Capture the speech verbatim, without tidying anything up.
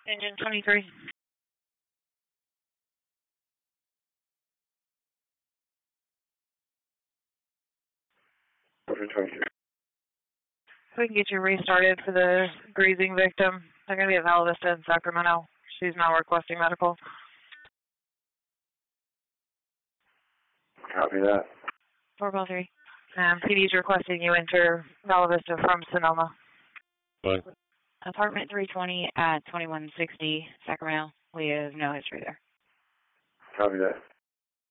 Engine twenty-three. Engine twenty-three. We can get you restarted for the grazing victim. They're going to be at Val Vista in Sacramento. She's now requesting medical. Copy that. four oh three. Um, P D's requesting you enter Val Vista from Sonoma. Fine. Apartment three twenty at twenty-one sixty, Sacramento. We have no history there. Copy that.